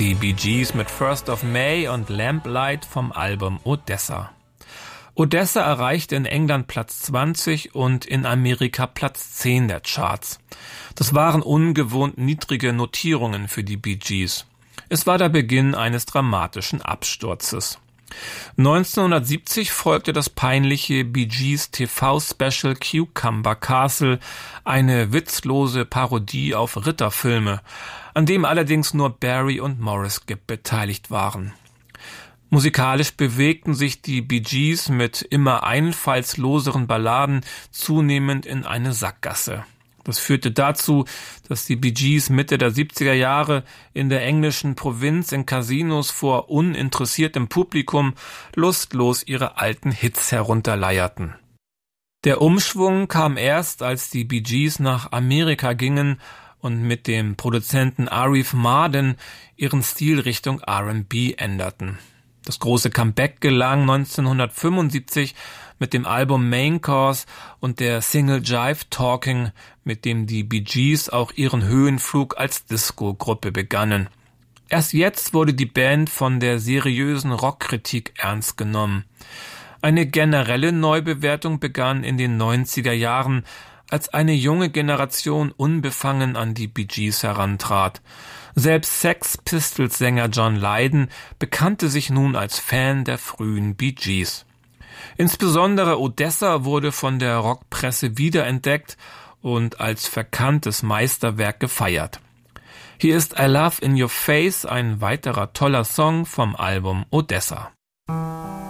Die Bee Gees mit First of May und Lamplight vom Album Odessa. Odessa erreichte in England Platz 20 und in Amerika Platz 10 der Charts. Das waren ungewohnt niedrige Notierungen für die Bee Gees. Es war der Beginn eines dramatischen Absturzes. 1970 folgte das peinliche Bee Gees TV-Special Cucumber Castle, eine witzlose Parodie auf Ritterfilme, an dem allerdings nur Barry und Morris Gibb beteiligt waren. Musikalisch bewegten sich die Bee Gees mit immer einfallsloseren Balladen zunehmend in eine Sackgasse. Das führte dazu, dass die Bee Gees Mitte der 70er Jahre in der englischen Provinz in Casinos vor uninteressiertem Publikum lustlos ihre alten Hits herunterleierten. Der Umschwung kam erst, als die Bee Gees nach Amerika gingen und mit dem Produzenten Arif Mardin ihren Stil Richtung R&B änderten. Das große Comeback gelang 1975 mit dem Album Main Course und der Single Jive Talking, mit dem die Bee Gees auch ihren Höhenflug als Disco-Gruppe begannen. Erst jetzt wurde die Band von der seriösen Rockkritik ernst genommen. Eine generelle Neubewertung begann in den 90er Jahren, als eine junge Generation unbefangen an die Bee Gees herantrat. Selbst Sex Pistols-Sänger John Lydon bekannte sich nun als Fan der frühen Bee Gees. Insbesondere Odessa wurde von der Rockpresse wiederentdeckt und als verkanntes Meisterwerk gefeiert. Hier ist I Love in Your Face, ein weiterer toller Song vom Album Odessa.